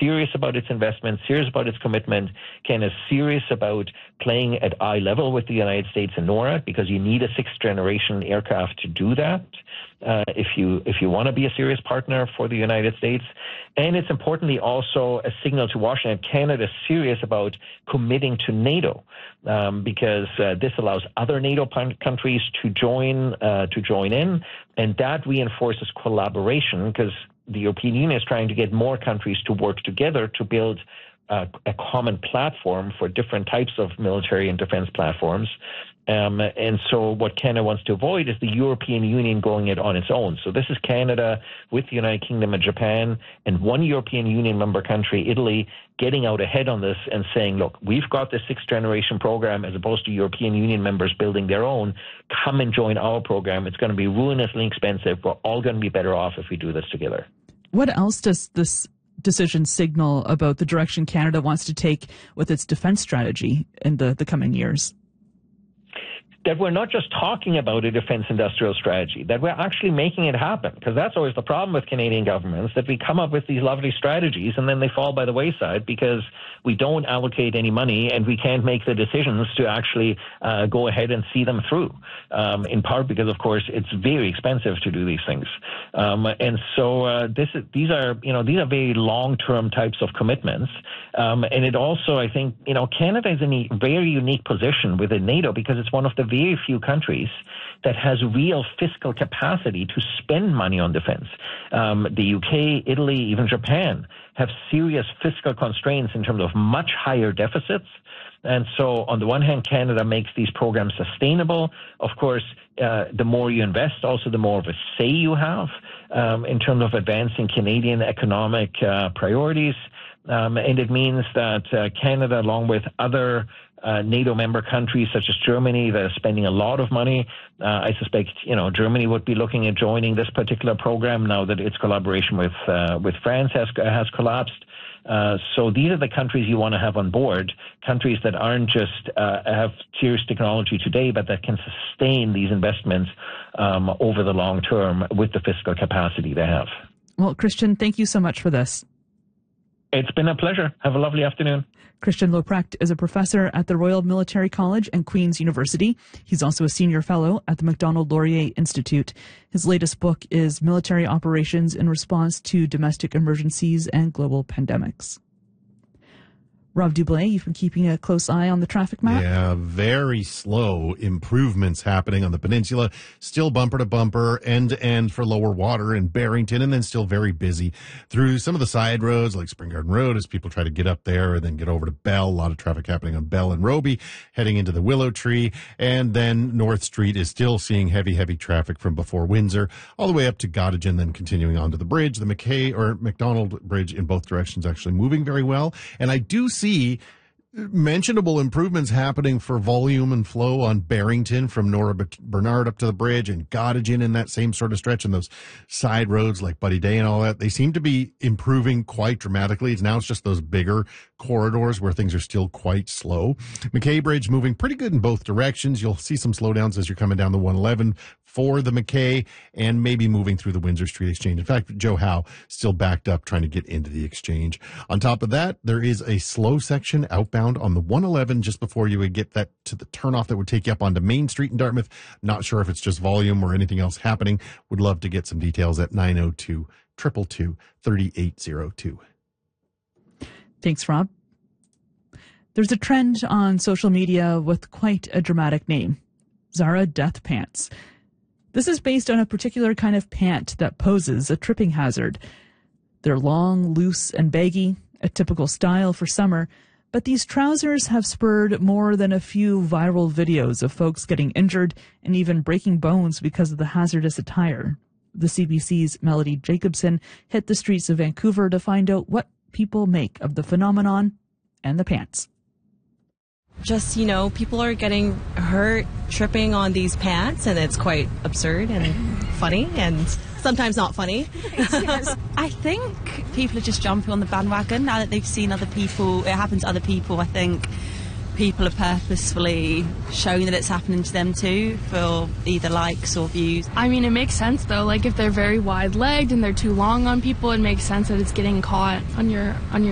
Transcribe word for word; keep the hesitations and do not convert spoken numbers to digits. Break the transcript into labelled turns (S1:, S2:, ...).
S1: serious about its investment, serious about its commitment. Canada is serious about playing at eye level with the United States and NORAD, because you need a sixth generation aircraft to do that. Uh, if you if you want to be a serious partner for the United States. And it's importantly also a signal to Washington, Canada is serious about committing to NATO, um, because uh, this allows other NATO countries to join uh, to join in, and that reinforces collaboration, because the European Union is trying to get more countries to work together to build uh, a common platform for different types of military and defense platforms. Um, and so what Canada wants to avoid is the European Union going it on its own. So this is Canada with the United Kingdom and Japan and one European Union member country, Italy, getting out ahead on this and saying, look, we've got this sixth generation program as opposed to European Union members building their own. Come and join our program. It's going to be ruinously expensive. We're all going to be better off if we do this together.
S2: What else does this decision signal about the direction Canada wants to take with its defense strategy in the, the coming years?
S1: That we're not just talking about a defense industrial strategy, that we're actually making it happen. Because that's always the problem with Canadian governments, that we come up with these lovely strategies and then they fall by the wayside because we don't allocate any money and we can't make the decisions to actually uh, go ahead and see them through. Um, in part because, of course, it's very expensive to do these things. Um, and so uh, this is, these are, you know, these are very long-term types of commitments. Um, and it also, I think, you know, Canada is in a very unique position within NATO because it's one of the very few countries that has real fiscal capacity to spend money on defense. Um, the U K, Italy, even Japan have serious fiscal constraints in terms of much higher deficits. And so on the one hand, Canada makes these programs sustainable. Of course, uh, the more you invest, also the more of a say you have um, in terms of advancing Canadian economic uh, priorities. Um, and it means that uh, Canada, along with other uh, NATO member countries such as Germany, that are spending a lot of money, uh, I suspect, you know, Germany would be looking at joining this particular program now that its collaboration with uh, with France has has collapsed. Uh, so these are the countries you want to have on board, countries that aren't just uh, have serious technology today, but that can sustain these investments um, over the long term with the fiscal capacity they have.
S2: Well, Christian, thank you so much for this.
S1: It's been a pleasure. Have a lovely afternoon.
S2: Christian Leuprecht is a professor at the Royal Military College and Queen's University. He's also a senior fellow at the Macdonald-Laurier Institute. His latest book is Military Operations in Response to Domestic Emergencies and Global Pandemics. Rob Dublé, you've been keeping a close eye on the traffic map.
S3: Yeah, very slow improvements happening on the peninsula. Still bumper to bumper, end to end for lower water in Barrington, and then still very busy through some of the side roads like Spring Garden Road as people try to get up there and then get over to Bell. A lot of traffic happening on Bell and Roby, heading into the Willow Tree. And then North Street is still seeing heavy, heavy traffic from before Windsor all the way up to Gottingen, then continuing on to the bridge. The McKay or McDonald Bridge in both directions actually moving very well. And I do see see mentionable improvements happening for volume and flow on Barrington from Nora Bernard up to the bridge and Gottingen in that same sort of stretch, and those side roads like Buddy Day and all that. They seem to be improving quite dramatically. It's now it's just those bigger corridors where things are still quite slow. McKay Bridge moving pretty good in both directions. You'll see some slowdowns as you're coming down the one eleven for the McKay and maybe moving through the Windsor Street Exchange. In fact, Joe Howe still backed up trying to get into the Exchange. On top of that, there is a slow section outbound on the one eleven just before you would get that to the turnoff that would take you up onto Main Street in Dartmouth. Not sure if it's just volume or anything else happening. Would love to get some details at nine oh two, two two two, three eight oh two.
S2: Thanks, Rob. There's a trend on social media with quite a dramatic name, Zara Death Pants. This is based on a particular kind of pant that poses a tripping hazard. They're long, loose, and baggy, a typical style for summer, but these trousers have spurred more than a few viral videos of folks getting injured and even breaking bones because of the hazardous attire. The C B C's Melody Jacobson hit the streets of Vancouver to find out what people make of the phenomenon and the pants.
S4: Just, you know, people are getting hurt tripping on these pants, and it's quite absurd and funny and sometimes not funny.
S5: I think people are just jumping on the bandwagon now that they've seen other people. It happens to other people. I think people are purposefully showing that it's happening to them too for either likes or views.
S6: I mean, it makes sense though. Like if they're very wide-legged and they're too long on people, it makes sense that it's getting caught on your on your